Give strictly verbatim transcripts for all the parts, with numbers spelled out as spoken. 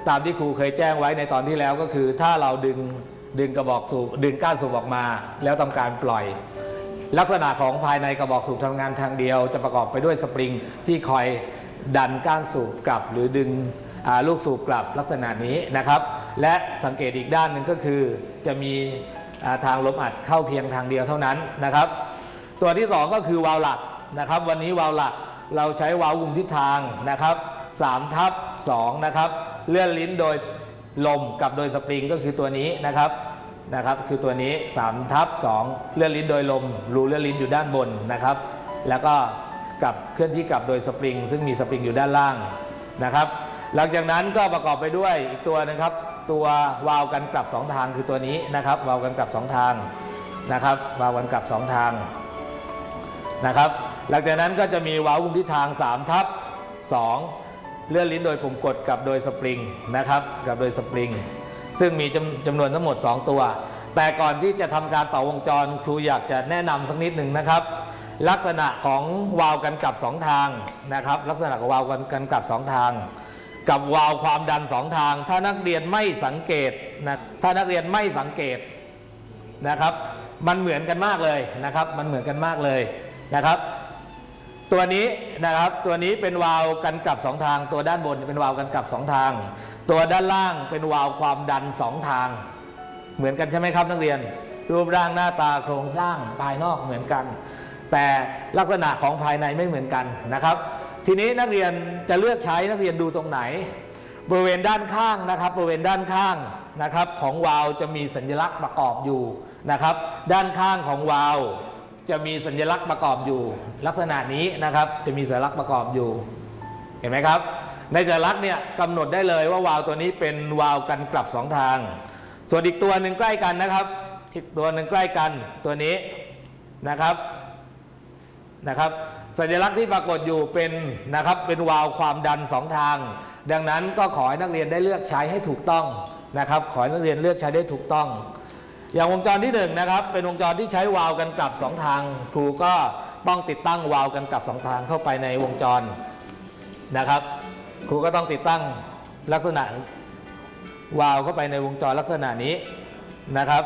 ตามที่ครูเคยแจ้งไว้ในตอนที่แล้วก็คือถ้าเราดึงดึงกระบอกสูบดึงก้านสูบออกมาแล้วทำการปล่อยลักษณะของภายในกระบอกสูบทำงานทางเดียวจะประกอบไปด้วยสปริงที่คอยดันก้านสูบกลับหรือดึงลูกสูบกลับลักษณะนี้นะครับและสังเกตอีกด้านหนึ่งก็คือจะมีทางลมอัดเข้าเพียงทางเดียวเท่านั้นนะครับตัวที่สองก็คือวาล์วหลักนะครับวันนี้วาล์วหลักเราใช้วาล์วคุมทิศทางนะครับสามทับสองนะครับเลื่อนลิ้นโดยลมกับโดยสปริงก็คือตัวนี้นะครับนะครับคือตัวนี้สามทับสองเลื่อนลิ้นโดยลมรูเลื่อนลิ้นอยู่ด้านบนนะครับแล้วก็กับเคลื่อนที่กลับโดยสปริงซึ่งมีสปริงอยู่ด้านล่างนะครับหลังจากนั้นก็ประกอบไปด้วยอีกตัวนะครับตัววาล์วกันกลับสองทางคือตัวนี้นะครับวาล์วกันกลับสองทางนะครับวาล์วกันกลับสองทางนะครับหลังจากนั้นก็จะมีวาล์วคุมทิศทางสามทับสองเลื่อนลิ้นโดยปุ่มกดกับโดยสปริงนะครับกับโดยสปริงซึ่งมีจำจำนวนทั้งหมดสองตัวแต่ก่อนที่จะทำการต่อวงจรครูอยากจะแนะนำสักนิดหนึ่งนะครับลักษณะของวาล์วกันกลับสองทางนะครับลักษณะของวาล์วกันกันกลับสองทางกับวาล์วความดันสองทางถ้านักเรียนไม่สังเกตนะถ้านักเรียนไม่สังเกตนะครับมันเหมือนกันมากเลยนะครับมันเหมือนกันมากเลยนะครับตัวนี้นะครับตัวนี้เป็นวาล์วกันกลับสองทางตัวด้านบนเป็นวาล์วกันกลับสองทางตัวด้านล่างเป็นวาล์วความดันสองทางเหมือนกันใช่ไหมครับนักเรียนรูปร่างหน้าตาโครงสร้างภายนอกเหมือนกันแต่ลักษณะของภายในไม่เหมือนกันนะครับทีนี้นักเรียนจะเลือกใช้นักเรียนดูตรงไหนบริเวณด้านข้างนะครับบริเวณด้านข้างนะครับของวาล์วจะมีสัญลักษณ์ประกอบอยู่นะครับด้านข้างของวาล์วจะมีสัญลักษณ์ประกอบอยู่ลักษณะนี้นะครับจะมีสัญลักษณ์ประกอบอยู่เห็นไหมครับในสัญลักษณ์เนี่ยกำหนดได้เลยว่าวาล์วตัวนี้เป็นวาล์วกันกลับสองทางส่วนอีกตัวหนึ่งใกล้กันนะครับอีกตัวหนึ่งใกล้กันตัวนี้นะครับนะครับสัญลักษณ์ที่ปรากฏอยู่เป็นนะครับเป็นวาล์วความดันสองทางดังนั้นก็ขอให้นักเรียนได้เลือกใช้ให้ถูกต้องนะครับขอให้นักเรียนเลือกใช้ได้ถูกต้องอย่างวงจรที่หนึ่งนะครับเป็นวงจรที่ใช้วาล์วกันกลับสองทางครูก็ต้องติดตั้งวาล์วกันกลับสองทางเข้าไปในวงจรนะครับครูก็ต้องติดตั้งลักษณะวาล์วเข้าไปในวงจรลักษณะนี้นะครับ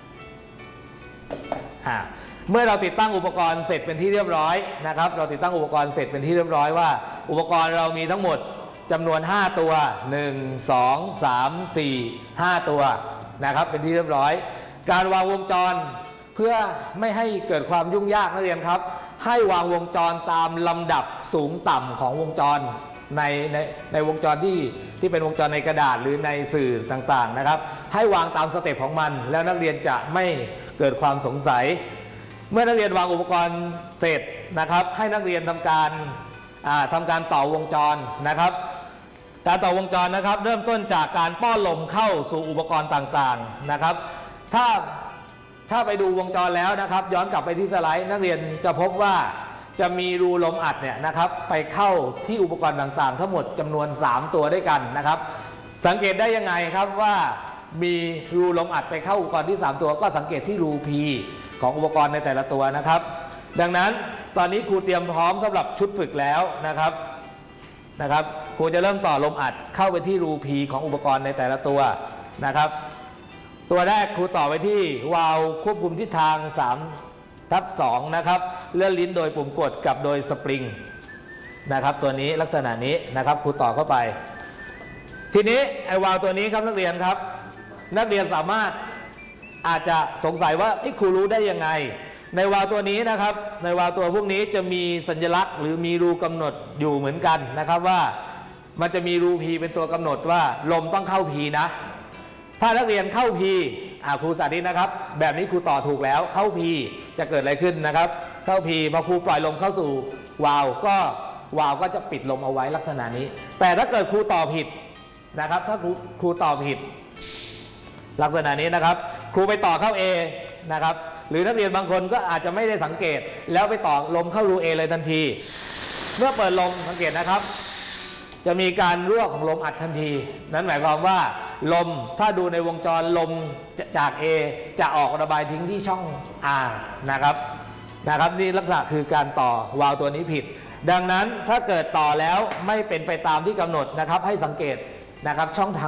อ่าเมื่อเราติดตั้งอุปกรณ์เสร็จเป็นที่เรียบร้อยนะครับเราติดตั้งอุปกรณ์เสร็จเป็นที่เรียบร้อยว่าอุปกรณ์เรามีทั้งหมดจำนวนห้าตัวหนึ่ง สอง สาม สี่ ห้าตัวนะครับเป็นที่เรียบร้อยการวางวงจรเพื่อไม่ให้เกิดความยุ่งยากนักเรียนครับให้วางวงจรตามลำดับสูงต่ำของวงจรในในในวงจรที่ที่เป็นวงจรในกระดาษหรือในสื่อต่างๆนะครับให้วางตามสเต็ปของมันแล้วนักเรียนจะไม่เกิดความสงสัยเมื่อนักเรียนวางอุปกรณ์เสร็จนะครับให้นักเรียนทำการทำการต่อวงจรนะครับการต่อวงจรนะครับเริ่มต้นจากการป้อนลมเข้าสู่อุปกรณ์ต่างๆนะครับถ้าถ้าไปดูวงจรแล้วนะครับย้อนกลับไปที่สไลด์นักเรียนจะพบว่าจะมีรูลมอัดเนี่ยนะครับไปเข้าที่อุปกรณ์ต่างๆทั้งหมดจำนวนสามตัวด้วยกันนะครับสังเกตได้ยังไงครับว่ามีรูลมอัดไปเข้าอุปกรณ์ที่สามตัวก็สังเกตที่รู P ของอุปกรณ์ในแต่ละตัวนะครับดังนั้นตอนนี้ครูเตรียมพร้อมสำหรับชุดฝึกแล้วนะครับนะครับครูจะเริ่มต่อลมอัดเข้าไปที่รู P ของอุปกรณ์ในแต่ละตัวนะครับตัวแรกครูต่อไปที่วาล์วควบคุมทิศทางสามทับสองนะครับเลื่อนลิ้นโดยปุ่มกดกับโดยสปริงนะครับตัวนี้ลักษณะนี้นะครับครูต่อเข้าไปทีนี้ไอ้วาล์วตัวนี้ครับนักเรียนครับนักเรียนสามารถอาจจะสงสัยว่าครูรู้ได้ยังไงในวาล์วตัวนี้นะครับในวาล์วตัวพวกนี้จะมีสัญลักษณ์หรือมีรูกำหนดอยู่เหมือนกันนะครับว่ามันจะมีรู P เป็นตัวกำหนดว่าลมต้องเข้า P นะถ้านักเรียนเข้า P อ่าครูสาธิตนะครับแบบนี้ครูต่อถูกแล้วเข้า P จะเกิดอะไรขึ้นนะครับเข้า P พอครูปล่อยลมเข้าสู่วาล์วก็วาล์วก็จะปิดลมเอาไว้ลักษณะนี้แต่ถ้าเกิดครูต่อผิดนะครับถ้าครูครูต่อผิดลักษณะนี้นะครับครูไปต่อเข้า A นะครับหรือนักเรียนบางคนก็อาจจะไม่ได้สังเกตแล้วไปต่อลมเข้ารู A เลยทันทีเมื่อเปิดลมสังเกตนะครับจะมีการรั่วของลมอัดทันทีนั้นหมายความว่าลมถ้าดูในวงจรลมจาก A จะออกระบายทิ้งที่ช่อง R นะครับนะครับนี่ลักษณะคือการต่อวาล์วตัวนี้ผิดดังนั้นถ้าเกิดต่อแล้วไม่เป็นไปตามที่กำหนดนะครับให้สังเกตนะครับช่องทาง